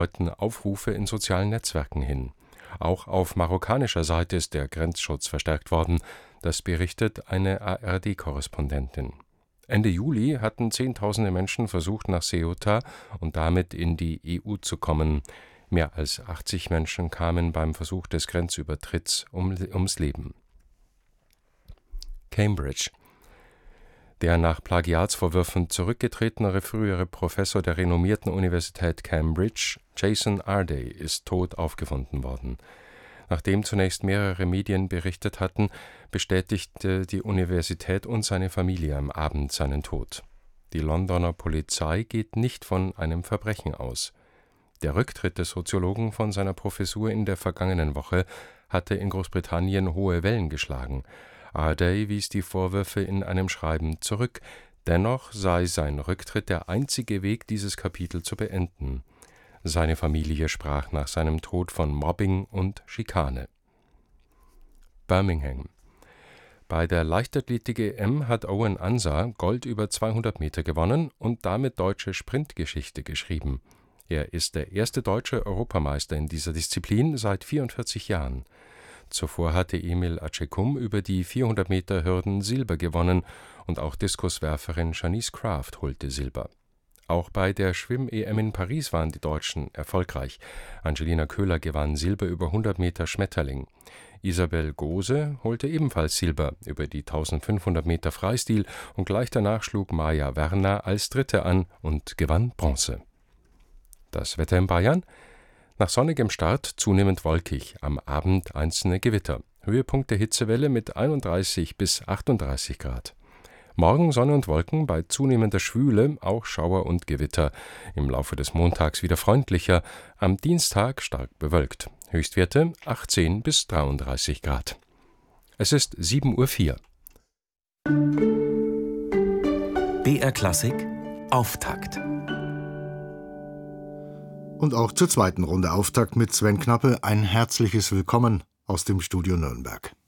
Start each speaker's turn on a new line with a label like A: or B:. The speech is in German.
A: deuten Aufrufe in sozialen Netzwerken hin. Auch auf marokkanischer Seite ist der Grenzschutz verstärkt worden. Das berichtet eine ARD-Korrespondentin. Ende Juli hatten Zehntausende Menschen versucht, nach Ceuta und damit in die EU zu kommen. Mehr als 80 Menschen kamen beim Versuch des Grenzübertritts ums Leben. Cambridge. Der nach Plagiatsvorwürfen zurückgetretene frühere Professor der renommierten Universität Cambridge, Jason Arday, ist tot aufgefunden worden. Nachdem zunächst mehrere Medien berichtet hatten, bestätigte die Universität und seine Familie am Abend seinen Tod. Die Londoner Polizei geht nicht von einem Verbrechen aus. Der Rücktritt des Soziologen von seiner Professur in der vergangenen Woche hatte in Großbritannien hohe Wellen geschlagen. Arday wies die Vorwürfe in einem Schreiben zurück. Dennoch sei sein Rücktritt der einzige Weg, dieses Kapitel zu beenden. Seine Familie sprach nach seinem Tod von Mobbing und Schikane. Birmingham. Bei der Leichtathletik-EM hat Owen Ansah Gold über 200 Meter gewonnen und damit deutsche Sprintgeschichte geschrieben. Er ist der erste deutsche Europameister in dieser Disziplin seit 44 Jahren. Zuvor hatte Emil Acecum über die 400 Meter Hürden Silber gewonnen und auch Diskuswerferin Janice Kraft holte Silber. Auch bei der Schwimm-EM in Paris waren die Deutschen erfolgreich. Angelina Köhler gewann Silber über 100 Meter Schmetterling. Isabel Gose holte ebenfalls Silber über die 1500 Meter Freistil und gleich danach schlug Maja Werner als Dritte an und gewann Bronze. Das Wetter in Bayern? Nach sonnigem Start zunehmend wolkig, am Abend einzelne Gewitter. Höhepunkt der Hitzewelle mit 31 bis 38 Grad. Morgen Sonne und Wolken, bei zunehmender Schwüle auch Schauer und Gewitter. Im Laufe des Montags wieder freundlicher, am Dienstag stark bewölkt. Höchstwerte 18 bis 33 Grad. Es ist 7:04 Uhr.
B: BR Klassik Auftakt.
C: Und auch zur zweiten Runde Auftakt mit Sven Knappe ein herzliches Willkommen aus dem Studio Nürnberg.